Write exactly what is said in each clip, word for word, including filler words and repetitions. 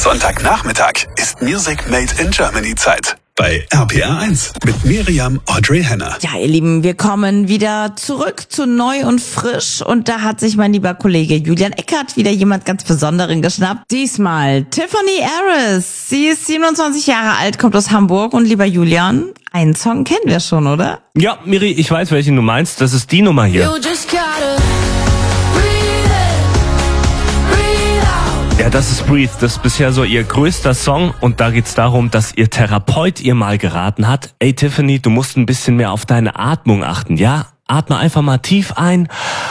Sonntagnachmittag ist Music Made in Germany Zeit. Bei R P R eins mit Miriam Audrey Henner. Ja, ihr Lieben, wir kommen wieder zurück zu Neu und Frisch. Und da hat sich mein lieber Kollege Julian Eckert wieder jemand ganz Besonderen geschnappt. Diesmal Tiffany Harris. Sie ist siebenundzwanzig Jahre alt, kommt aus Hamburg. Und lieber Julian, einen Song kennen wir schon, oder? Ja, Miri, ich weiß, welchen du meinst. Das ist die Nummer hier. Ja, das ist Breathe. Das ist bisher so ihr größter Song. Und da geht's darum, dass ihr Therapeut ihr mal geraten hat: Ey Tiffany, du musst ein bisschen mehr auf deine Atmung achten, ja? Atme einfach mal tief ein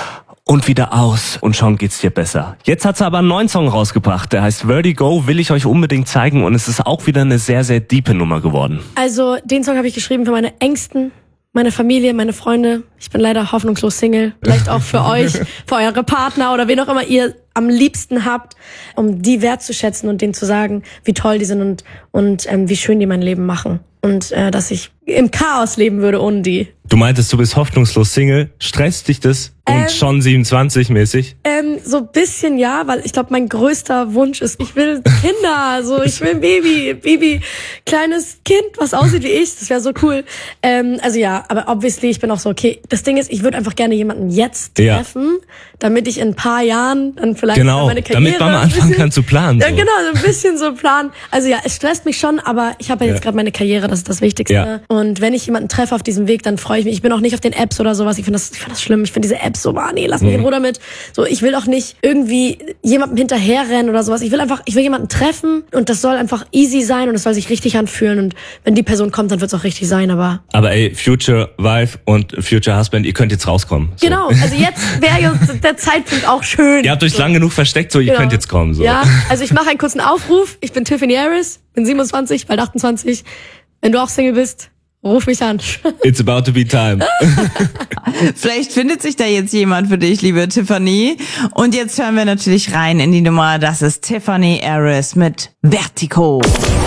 und wieder aus und schon geht's dir besser. Jetzt hat sie aber einen neuen Song rausgebracht, der heißt Vertigo, will ich euch unbedingt zeigen, und es ist auch wieder eine sehr, sehr diepe Nummer geworden. Also den Song habe ich geschrieben für meine Ängsten, meine Familie, meine Freunde. Ich bin leider hoffnungslos Single. Vielleicht auch für euch, für eure Partner oder wen auch immer ihr am liebsten habt, um die wertzuschätzen und denen zu sagen, wie toll die sind und und ähm, wie schön die mein Leben machen. Und äh, dass ich im Chaos leben würde ohne die. Du meintest, du bist hoffnungslos Single. Stresst dich das? Und ähm, schon siebenundzwanzig mäßig? Ähm, so ein bisschen ja, weil ich glaube, mein größter Wunsch ist, ich will Kinder, so ich will ein Baby, Baby, kleines Kind, was aussieht wie ich, das wäre so cool. Ähm, also ja, aber obviously, ich bin auch so, okay, das Ding ist, ich würde einfach gerne jemanden jetzt treffen, ja, damit ich in ein paar Jahren dann vielleicht genau, meine Karriere... damit man anfangen kann zu planen. So. Ja, genau, so ein bisschen so planen. Also ja, es stresst mich schon, aber ich habe ja jetzt ja. gerade meine Karriere, das ist das Wichtigste. Ja. Und wenn ich jemanden treffe auf diesem Weg, dann freue ich mich. Ich bin auch nicht auf den Apps oder sowas. Ich finde das, ich finde das schlimm. Ich finde diese Apps so, ah, nee, lass mich mhm. in Ruhe damit. So, ich will auch nicht irgendwie jemandem hinterherrennen oder sowas. Ich will einfach, ich will jemanden treffen und das soll einfach easy sein und es soll sich richtig anfühlen. Und wenn die Person kommt, dann wird es auch richtig sein, aber... Aber ey, Future Wife und Future Husband, ihr könnt jetzt rauskommen. So. Genau, also jetzt wäre der Zeitpunkt auch schön. Ihr habt euch so. lang genug versteckt, so, ihr genau. könnt jetzt kommen. So. Ja, also ich mache einen kurzen Aufruf. Ich bin Tiffany Harris, bin siebenundzwanzig, bald achtundzwanzig. Wenn du auch Single bist, ruf mich an. It's about to be time. Vielleicht findet sich da jetzt jemand für dich, liebe Tiffany. Und jetzt hören wir natürlich rein in die Nummer. Das ist Tiffany Harris mit Vertigo.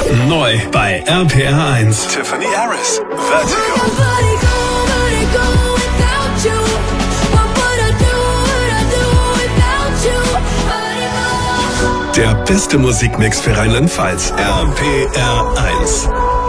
Neu bei R P R eins. Tiffany Harris, Vertigo. Der beste Musikmix für Rheinland-Pfalz. R P R eins.